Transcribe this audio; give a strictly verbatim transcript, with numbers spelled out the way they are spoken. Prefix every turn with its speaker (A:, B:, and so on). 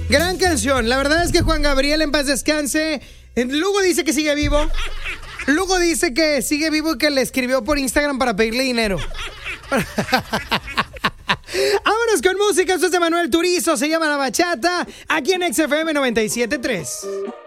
A: Gran canción. La verdad es que Juan Gabriel, en paz descanse. Lugo dice que sigue vivo. Lugo dice que sigue vivo y que le escribió por Instagram para pedirle dinero. Vámonos con música. Esto es de Manuel Turizo. Se llama La Bachata. Aquí en X F M noventa y siete punto tres.